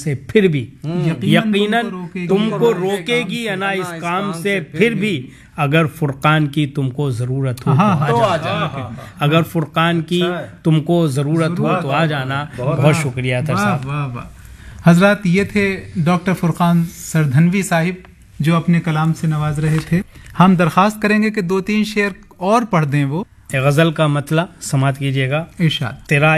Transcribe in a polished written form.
से फिर भी यकीनन तुमको रोकेगी या ना इस काम से फिर भी अगर फुरकान की तुमको जरूरत हो तो आ जाना। अगर फुरकान की तुमको जरूरत हो तो आ जाना। बहुत शुक्रिया था साहब। वाह वाह हजरत, ये थे डॉक्टर फुरकान सरधनवी साहिब जो अपने कलाम से नवाज रहे थे। हम दरख्वास्त करेंगे कि 2-3 शेर और पढ़ दें वो। गजल का मतला समात कीजिएगा। इरशाद। तेरा